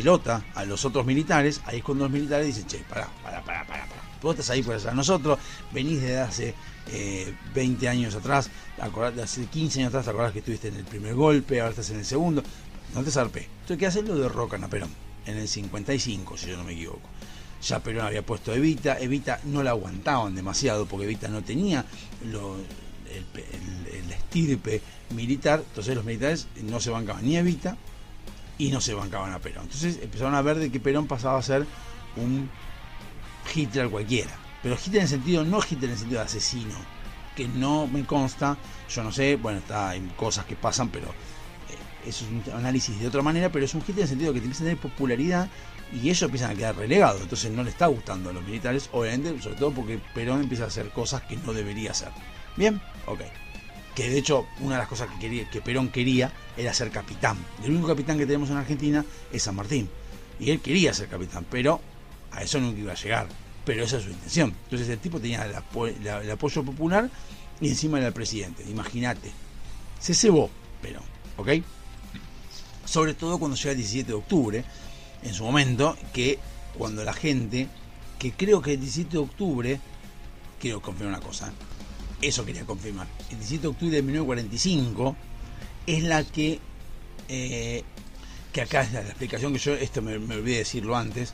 pelota a los otros militares, ahí es cuando los militares dicen, che, pará. Vos estás ahí por allá. Nosotros venís desde hace 20 años atrás, de hace 15 años atrás, te acordás que estuviste en el primer golpe, ahora estás en el segundo, no te zarpé. Entonces, ¿qué hacen? Lo derrocan a Perón, en el 55, si yo no me equivoco. Ya Perón había puesto a Evita no la aguantaban demasiado, porque Evita no tenía el estirpe militar, entonces los militares no se bancaban ni a Evita y no se bancaban a Perón. Entonces empezaron a ver de que Perón pasaba a ser un Hitler cualquiera, pero Hitler en el sentido, no Hitler en el sentido de asesino, que no me consta, yo no sé, bueno, hay cosas que pasan, pero eso es un análisis de otra manera, pero es un Hitler en el sentido de que empieza a tener popularidad y ellos empiezan a quedar relegados, entonces no le está gustando a los militares, obviamente, sobre todo porque Perón empieza a hacer cosas que no debería hacer. Bien, ok. Que de hecho una de las cosas que Perón quería era ser capitán. El único capitán que tenemos en Argentina es San Martín, y él quería ser capitán, pero a eso nunca iba a llegar, pero esa es su intención. Entonces el tipo tenía el apoyo popular y encima era el presidente. Imagínate, se cebó Perón, ¿ok? Sobre todo cuando llega el 17 de octubre, en su momento, que cuando la gente, que creo que el 17 de octubre, quiero confirmar una cosa, eso quería confirmar, el 17 de octubre de 1945 es la que acá es la explicación que yo, esto me olvidé decirlo antes,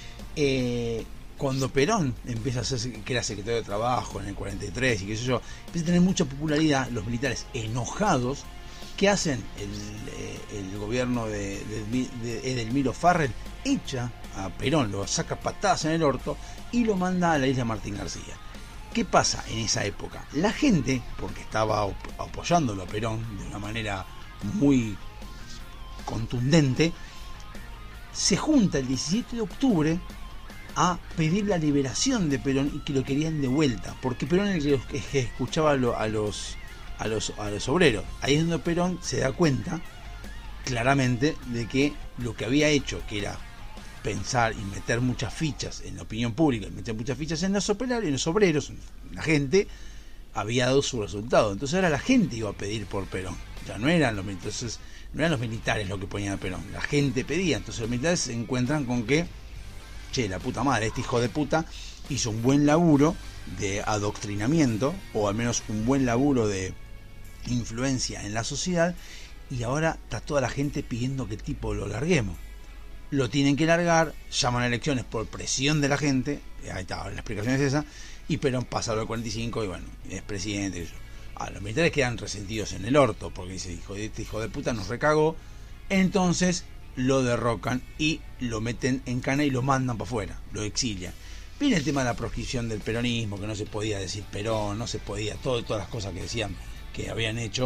cuando Perón empieza a ser, que era secretario de Trabajo en el 43 y qué sé yo, empieza a tener mucha popularidad, los militares enojados, ¿qué hacen? El gobierno de Edelmiro Farrell echa a Perón, lo saca patadas en el orto y lo manda a la isla Martín García. ¿Qué pasa en esa época? La gente, porque estaba apoyándolo a Perón de una manera muy contundente, se junta el 17 de octubre a pedir la liberación de Perón y que lo querían de vuelta, porque Perón es el que escuchaba a los obreros. Ahí es donde Perón se da cuenta claramente de que lo que había hecho, que era pensar y meter muchas fichas en la opinión pública, y meter muchas fichas en los obreros, la gente, había dado su resultado. Entonces ahora la gente iba a pedir por Perón, ya no eran los militares los que ponían a Perón, la gente pedía. Entonces los militares se encuentran con que, che, la puta madre, este hijo de puta hizo un buen laburo de adoctrinamiento, o al menos un buen laburo de influencia en la sociedad, y ahora está toda la gente pidiendo que el tipo lo larguemos. Lo tienen que largar, llaman a elecciones por presión de la gente, ahí está, la explicación es esa, y Perón pasa a los 45 y bueno, es presidente. Los militares quedan resentidos en el orto, porque dice, este hijo de puta nos recagó, entonces lo derrocan y lo meten en cana y lo mandan para afuera, lo exilian. Viene el tema de la proscripción del peronismo, que no se podía decir Perón, no se podía, todas las cosas que decían que habían hecho,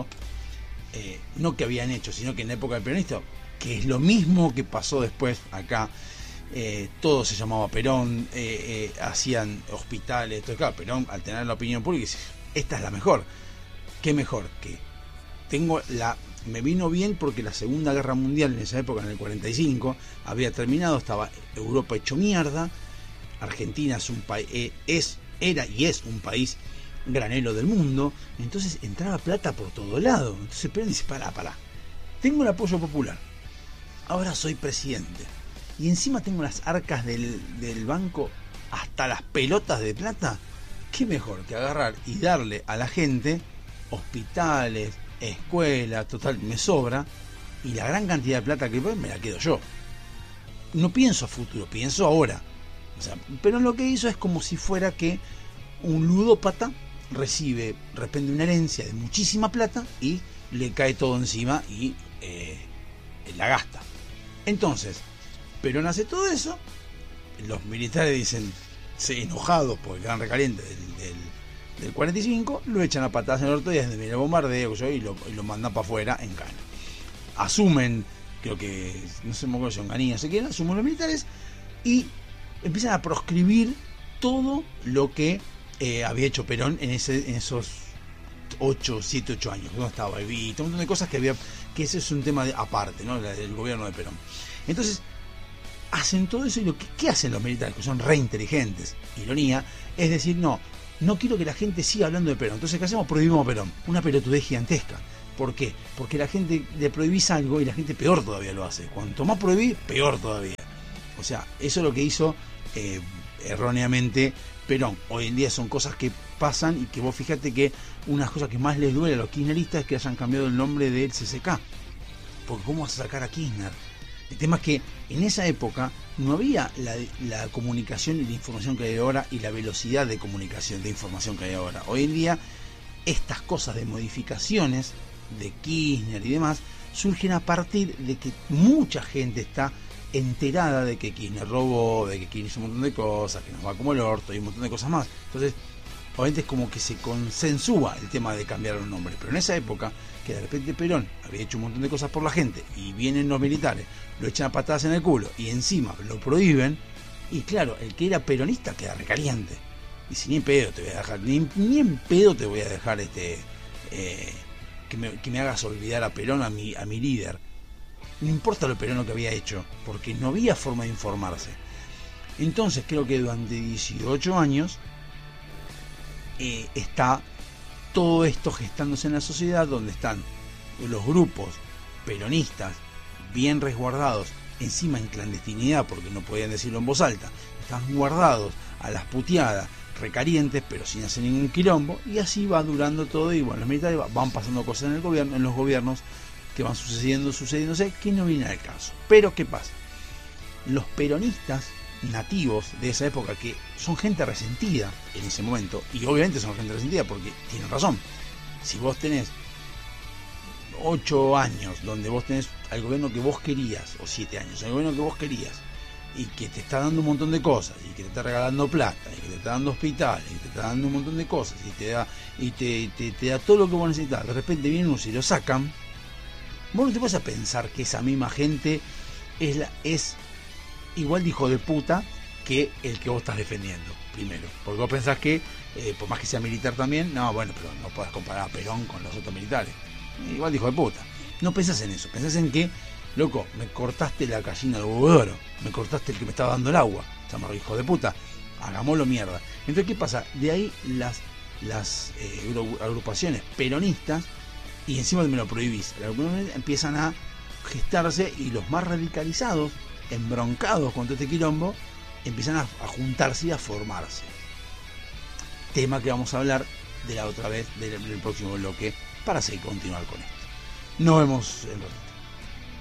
no que habían hecho, sino que en la época del peronismo, que es lo mismo que pasó después acá, todo se llamaba Perón, hacían hospitales, todo. Claro, Perón, al tener la opinión pública, dice, esta es la mejor. ¿Qué mejor? Que me vino bien porque la Segunda Guerra Mundial en esa época, en el 45, había terminado, estaba Europa hecho mierda, Argentina es un país, era y es un país granero del mundo, entonces entraba plata por todo lado. Entonces Perón dice, pará, tengo el apoyo popular, ahora soy presidente y encima tengo las arcas del banco hasta las pelotas de plata. ¿Qué mejor que agarrar y darle a la gente hospitales, escuelas, total, me sobra, y la gran cantidad de plata que me la quedo yo? No pienso a futuro, pienso ahora. O sea, pero lo que hizo es como si fuera que un ludópata recibe de repente una herencia de muchísima plata y le cae todo encima y la gasta. Entonces, Perón hace todo eso, los militares dicen, enojados por el gran recaliente del 45, lo echan a patadas en el orto y desde el bombardeo y lo mandan para afuera en cana. Asumen, creo que, no sé cómo son Ganí, no sé quién, asumen los militares y empiezan a proscribir todo lo que había hecho Perón en esos 8 años, cuando estaba Evita, un montón de cosas que ese es un tema aparte, ¿no? Del gobierno de Perón. Entonces, hacen todo eso y ¿qué hacen los militares? Que son re inteligentes, ironía, es decir, no quiero que la gente siga hablando de Perón, entonces ¿qué hacemos? Prohibimos a Perón, una pelotudez gigantesca. ¿Por qué? Porque la gente le prohibís algo y la gente peor todavía lo hace. Cuanto más prohibís, peor todavía. O sea, eso es lo que hizo erróneamente Perón. Hoy en día son cosas que pasan y que vos fíjate que unas cosas que más les duele a los kirchneristas es que hayan cambiado el nombre del CCK. Porque ¿cómo vas a sacar a Kirchner? El tema es que en esa época no había la comunicación y la información que hay ahora y la velocidad de comunicación, de información que hay ahora. Hoy en día estas cosas de modificaciones de Kirchner y demás surgen a partir de que mucha gente está enterada de que Kirchner robó, de que Kirchner hizo un montón de cosas, que nos va como el orto y un montón de cosas más. Entonces, obviamente es como que se consensúa el tema de cambiar los nombres. Pero en esa época, que de repente Perón había hecho un montón de cosas por la gente y vienen los militares, lo echan a patadas en el culo y encima lo prohíben, y claro, el que era peronista queda recaliente. Dice, ni en pedo te voy a dejar, ni en pedo te voy a dejar que me hagas olvidar a Perón, a mi líder. No importa lo Perón que había hecho, porque no había forma de informarse. Entonces creo que durante 18 años está todo esto gestándose en la sociedad, donde están los grupos peronistas bien resguardados, encima en clandestinidad, porque no podían decirlo en voz alta, están guardados a las puteadas, recalientes, pero sin hacer ningún quilombo, y así va durando todo. Y bueno, los militares van pasando cosas en el gobierno, en los gobiernos que van sucediéndose, que no viene al caso. Pero ¿qué pasa? Los peronistas nativos de esa época, que son gente resentida en ese momento, y obviamente son gente resentida porque tienen razón. Si vos tenés 8 años donde vos tenés al gobierno que vos querías, o 7 años, al gobierno que vos querías, y que te está dando un montón de cosas, y que te está regalando plata, y que te está dando hospitales, y te está dando un montón de cosas, y te da todo lo que vos necesitas, de repente vienen unos y lo sacan, vos no te vas a pensar que esa misma gente es igual de hijo de puta que el que vos estás defendiendo, primero. Porque vos pensás que, por más que sea militar también, no, bueno, pero no podés comparar a Perón con los otros militares. Igual de hijo de puta. No pensás en eso, pensás en que, loco, me cortaste la gallina del huevo de oro, me cortaste el que me estaba dando el agua, llamarlo hijo de puta, hagámoslo mierda. Entonces, ¿qué pasa? De ahí las agrupaciones peronistas, y encima me lo prohibís, las agrupaciones empiezan a gestarse, y los más radicalizados, embroncados contra este quilombo, empiezan a juntarse y a formarse. Tema que vamos a hablar de la otra vez, del próximo bloque, para seguir continuar con esto. Nos vemos en